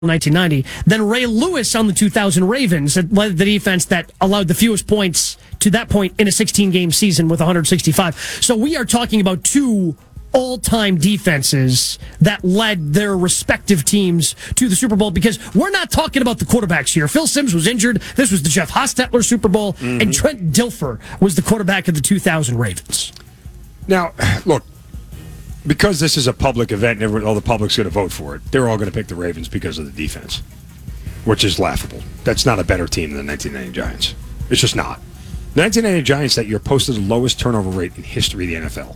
1990, then Ray Lewis on the 2000 Ravens that led the defense that allowed the fewest points to that point in a 16-game season with 165. So we are talking about two all-time defenses that led their respective teams to the Super Bowl, because we're not talking about the quarterbacks here. Phil Simms was injured. This was the Jeff Hostetler Super Bowl, and Trent Dilfer was the quarterback of the 2000 Ravens. Now, look, because this is a public event and all the public's going to vote for it, they're all going to pick the Ravens because of the defense, which is laughable. That's not a better team than the 1990 Giants. It's just not. The 1990 Giants that year posted the lowest turnover rate in history of the NFL.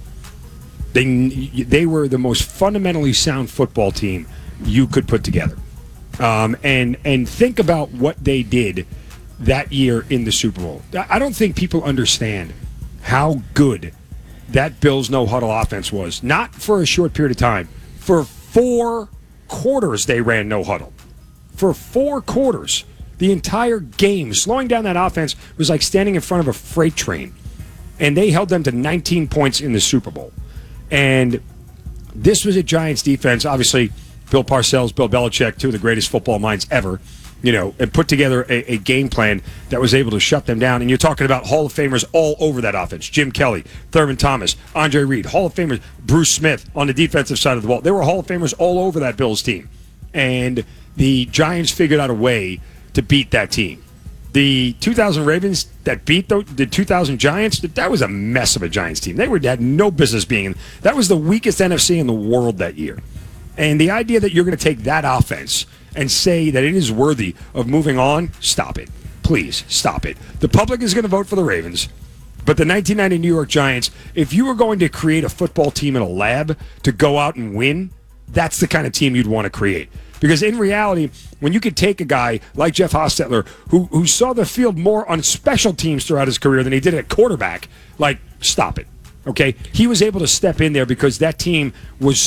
They were the most fundamentally sound football team you could put together. And think about what they did that year in the Super Bowl. I don't think people understand how good that Bills no-huddle offense was. Not for a short period of time. For 4 quarters, they ran no-huddle. For 4 quarters. The entire game, slowing down that offense was like standing in front of a freight train. And they held them to 19 points in the Super Bowl. And this was a Giants defense. Obviously, Bill Parcells, Bill Belichick, two of the greatest football minds ever, and put together a game plan that was able to shut them down. And you're talking about Hall of Famers all over that offense. Jim Kelly, Thurman Thomas, Andre Reed, Hall of Famers, Bruce Smith on the defensive side of the ball. There were Hall of Famers all over that Bills team. And the Giants figured out a way to beat that team. The 2000 Ravens that beat the 2000 Giants, that was a mess of a Giants team. They had no business being in. That was the weakest NFC in the world that year. And the idea that you're going to take that offense and say that it is worthy of moving on, stop it. Please, stop it. The public is going to vote for the Ravens, but the 1990 New York Giants, if you were going to create a football team in a lab to go out and win, that's the kind of team you'd want to create. Because in reality, when you could take a guy like Jeff Hostetler, who saw the field more on special teams throughout his career than he did at quarterback, stop it. Okay? He was able to step in there because that team was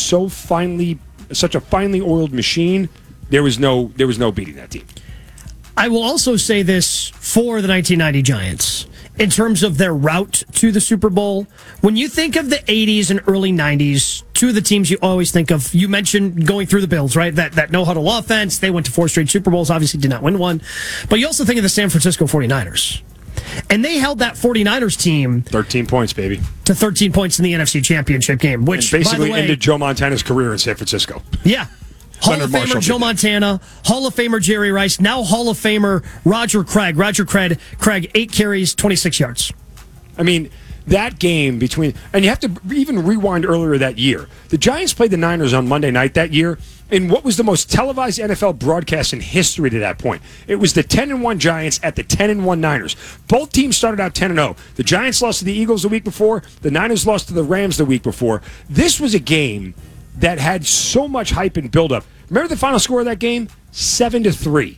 such a finely oiled machine. There was no beating that team. I will also say this for the 1990 Giants. In terms of their route to the Super Bowl, when you think of the 80s and early 90s, two of the teams you always think of, you mentioned going through the Bills, right? That no-huddle offense. They went to 4 straight Super Bowls, obviously did not win one. But you also think of the San Francisco 49ers. And they held that 49ers team 13 points, baby. To 13 points in the NFC Championship game, which and basically by the way, ended Joe Montana's career in San Francisco. Yeah. Hall of Famer Joe Montana, Hall of Famer Jerry Rice, now Hall of Famer Roger Craig. Roger Craig, 8 carries, 26 yards. I mean, that game and you have to even rewind earlier that year. The Giants played the Niners on Monday night that year in what was the most televised NFL broadcast in history to that point. It was the 10-1 Giants at the 10-1 Niners. Both teams started out 10-0. The Giants lost to the Eagles the week before. The Niners lost to the Rams the week before. This was a game that had so much hype and buildup. Remember the final score of that game? 7-3.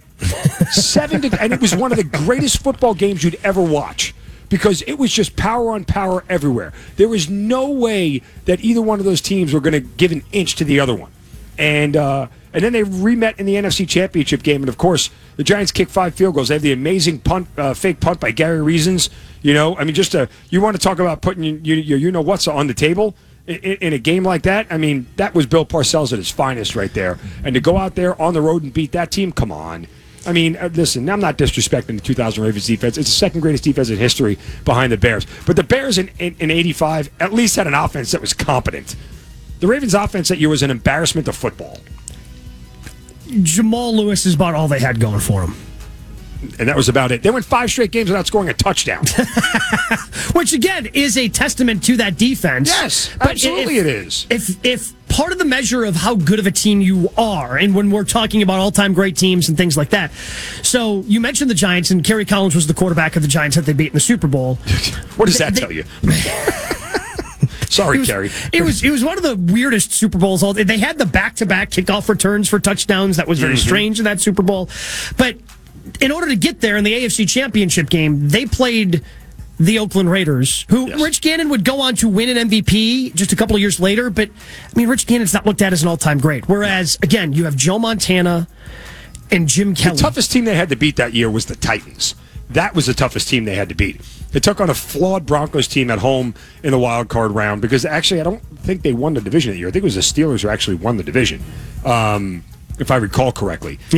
And it was one of the greatest football games you'd ever watch because it was just power on power everywhere. There was no way that either one of those teams were going to give an inch to the other one. And then they remet in the NFC Championship game, and of course the Giants kicked 5 field goals. They have the amazing fake punt by Gary Reasons. You want to talk about putting your what's on the table. In a game like that, I mean, that was Bill Parcells at his finest right there. And to go out there on the road and beat that team, come on. I mean, listen, I'm not disrespecting the 2000 Ravens defense. It's the second greatest defense in history behind the Bears. But the Bears in 85 at least had an offense that was competent. The Ravens offense that year was an embarrassment to football. Jamal Lewis is about all they had going for them. And that was about it. They went 5 straight games without scoring a touchdown. Which, again, is a testament to that defense. Yes, absolutely it is. If part of the measure of how good of a team you are, and when we're talking about all-time great teams and things like that. So you mentioned the Giants, and Kerry Collins was the quarterback of the Giants that they beat in the Super Bowl. What does that tell you? Sorry, Kerry. It was one of the weirdest Super Bowls. They had the back-to-back kickoff returns for touchdowns. That was very strange in that Super Bowl. But in order to get there in the AFC Championship game, they played the Oakland Raiders, who Rich Gannon would go on to win an MVP just a couple of years later. But, I mean, Rich Gannon's not looked at as an all-time great. Whereas, again, you have Joe Montana and Jim Kelly. The toughest team they had to beat that year was the Titans. That was the toughest team they had to beat. They took on a flawed Broncos team at home in the wild card round because, actually, I don't think they won the division that year. I think it was the Steelers who actually won the division. if I recall correctly.